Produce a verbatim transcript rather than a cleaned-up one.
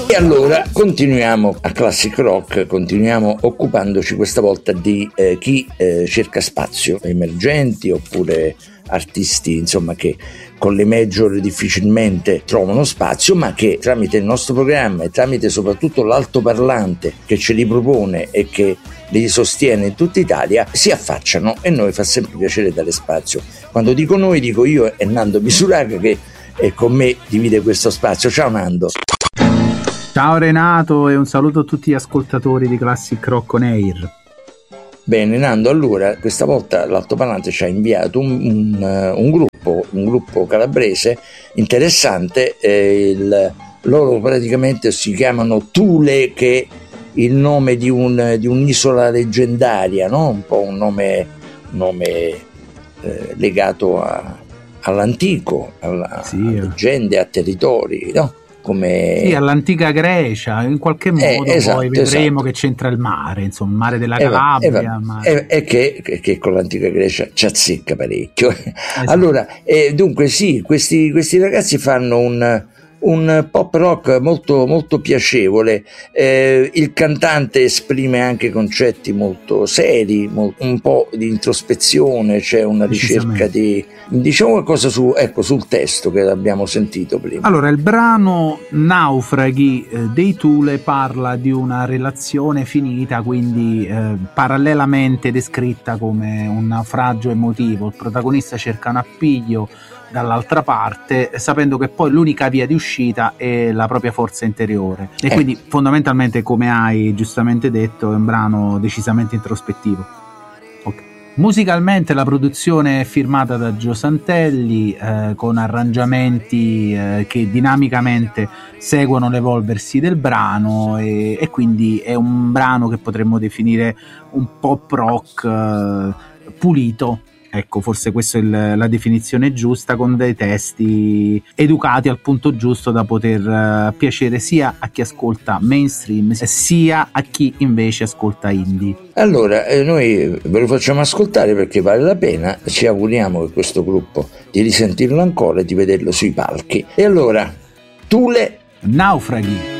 E allora continuiamo a Classic Rock, continuiamo occupandoci questa volta di eh, chi eh, cerca spazio, emergenti oppure artisti insomma che con le major difficilmente trovano spazio, ma che tramite il nostro programma e tramite soprattutto l'altoparlante che ce li propone e che li sostiene in tutta Italia si affacciano, e noi fa sempre piacere dare spazio. Quando dico noi dico io e Nando Misuraga, che è con me divide questo spazio. Ciao Nando. Ciao Renato, e un saluto a tutti gli ascoltatori di Classic Rock On Air. Bene Nando, allora questa volta l'altoparlante ci ha inviato un, un, un gruppo un gruppo calabrese interessante, eh, il, loro praticamente si chiamano Thule, che è il nome di, un, di un'isola leggendaria, no? Un po' un nome, nome eh, legato a, all'antico, alla, sì, a leggende, a territori, no? Come... Sì, all'antica Grecia, in qualche modo eh, esatto, poi vedremo esatto. che c'entra il mare, insomma, il mare della E Calabria. E, e che, che con l'antica Grecia ci azzecca parecchio. Esatto. Allora, eh, dunque sì, questi, questi ragazzi fanno un, un pop rock molto, molto piacevole. Eh, il cantante esprime anche concetti molto seri, molto, un po' di introspezione, c'è una ricerca di... Diciamo qualcosa su, ecco, sul testo che abbiamo sentito prima. Allora, il brano Naufraghi eh, dei Thule parla di una relazione finita, quindi eh, parallelamente descritta come un naufragio emotivo. Il protagonista cerca un appiglio dall'altra parte, sapendo che poi l'unica via di uscita è la propria forza interiore. E eh. quindi fondamentalmente, come hai giustamente detto, è un brano decisamente introspettivo. Okay. Musicalmente la produzione è firmata da Gio Santelli, eh, con arrangiamenti eh, che dinamicamente seguono l'evolversi del brano, e, e quindi è un brano che potremmo definire un pop rock eh, pulito. Ecco, forse questa è il, la definizione giusta, con dei testi educati al punto giusto da poter uh, piacere sia a chi ascolta mainstream sia a chi invece ascolta indie. Allora, eh, noi ve lo facciamo ascoltare perché vale la pena, ci auguriamo che questo gruppo di risentirlo ancora e di vederlo sui palchi. E allora, Thule, Naufraghi.